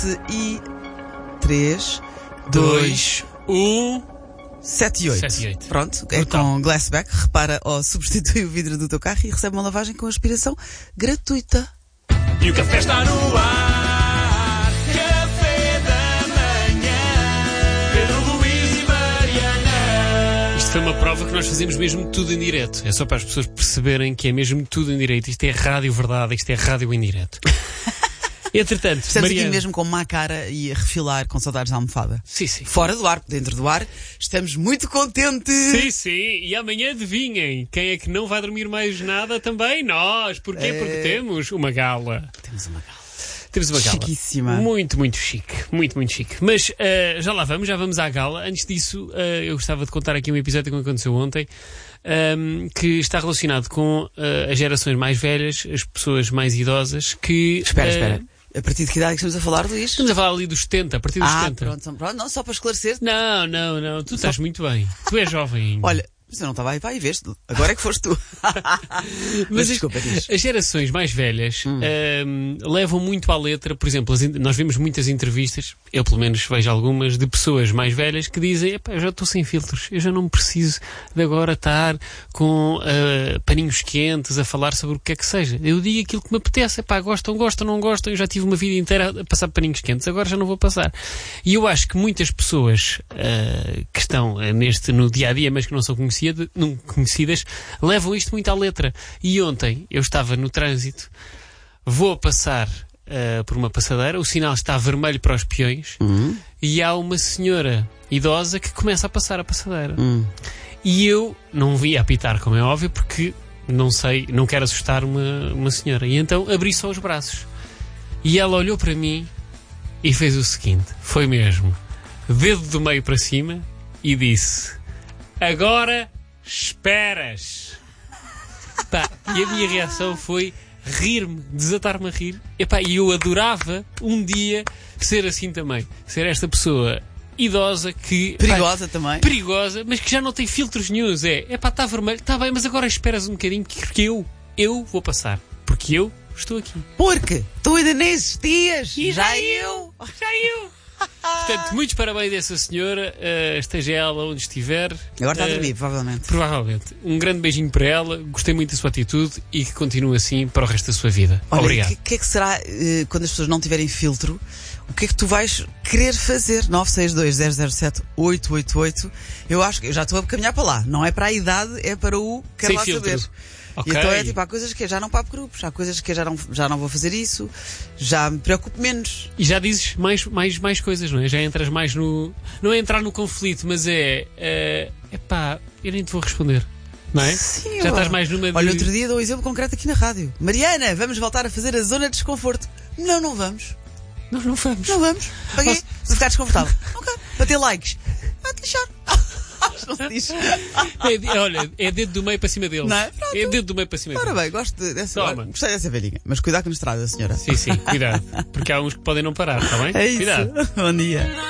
E 3, 2, 1, 7 e 8. Pronto, é com Glassback. Repara ou substitui o vidro do teu carro e recebe uma lavagem com aspiração gratuita. E o café está no ar. Café da manhã. Pedro, Luís e Mariana. Isto foi uma prova que nós fazemos mesmo tudo em direto. É só para as pessoas perceberem que é mesmo tudo em direto. Isto é rádio verdade, isto é rádio em direto. Entretanto, estamos Mariana... aqui mesmo com má cara e a refilar com saudades da almofada. Sim, sim. Fora do ar, dentro do ar, estamos muito contentes. Sim, sim. E amanhã adivinhem, quem é que não vai dormir mais nada também? Nós. Porquê? Porque temos uma gala. Temos uma gala. Temos uma gala. Chiquíssima. Muito, muito chique. Muito, muito chique. Mas já lá vamos, já vamos à gala. Antes disso, eu gostava de contar aqui um episódio que aconteceu ontem, que está relacionado com as gerações mais velhas, as pessoas mais idosas que... Espera. A partir de que idade é que estamos a falar, Luís? Estamos a falar ali dos 70, a partir dos 70. Pronto, não, só para esclarecer. Não, tu estás muito bem. Tu és jovem ainda. Olha, mas eu não estava aí, vai e veste. Agora é que foste tu. Mas desculpa, diz. As gerações mais velhas levam muito à letra, por exemplo, nós vemos muitas entrevistas, eu pelo menos vejo algumas, de pessoas mais velhas que dizem, eu já estou sem filtros, eu já não preciso de agora estar com paninhos quentes a falar sobre o que é que seja. Eu digo aquilo que me apetece, gostam, não gostam, eu já tive uma vida inteira a passar paninhos quentes, agora já não vou passar. E eu acho que muitas pessoas que estão no dia-a-dia, mas que não são conhecidas, levam isto muito à letra. E ontem eu estava no trânsito, vou passar por uma passadeira, o sinal está vermelho para os peões e há uma senhora idosa que começa a passar a passadeira. E eu não vi apitar, como é óbvio, porque não quero assustar uma senhora. E então abri só os braços. E ela olhou para mim e fez o seguinte, foi mesmo, dedo do meio para cima e disse: agora esperas. E a minha reação foi rir-me, desatar-me a rir. E eu adorava um dia ser assim também. Ser esta pessoa idosa que... Perigosa também. Perigosa, mas que já não tem filtros nenhuns. Está vermelho, está bem, mas agora esperas um bocadinho porque eu vou passar. Porque eu estou aqui. Porque tu ainda nesses dias. E já eu. Portanto, muitos parabéns a essa senhora, esteja ela onde estiver. Agora está a dormir, provavelmente. Provavelmente. Um grande beijinho para ela, gostei muito da sua atitude e que continue assim para o resto da sua vida. Olha, obrigado. O que é que será, quando as pessoas não tiverem filtro, o que é que tu vais querer fazer? 962-007-888. Eu acho que eu já estou a caminhar para lá. Não é para a idade, é para o quero lá saber. Okay. E então é tipo, há coisas que já não papo grupos, há coisas que já não vou fazer isso, já me preocupo menos. E já dizes mais coisas, não é? Já entras mais no... Não é entrar no conflito, mas eu nem te vou responder. Não é? Sim, já estás mais numa de... Olha, outro dia dou um exemplo concreto aqui na rádio. Mariana, vamos voltar a fazer a zona de desconforto. Não vamos. Não vamos. Não vamos. Paguei para ficar desconfortável. Ok. Para ter likes. Vai deixar. Não se diz. Olha, é dedo do meio para cima deles. Não é? É dedo do meio para cima deles. Ora bem, gosto dessa. Toma. Gostei dessa velhinha. Mas cuidado que nos traz a senhora. Sim, cuidado. Porque há uns que podem não parar, está bem? É isso. Cuidado. Bom dia.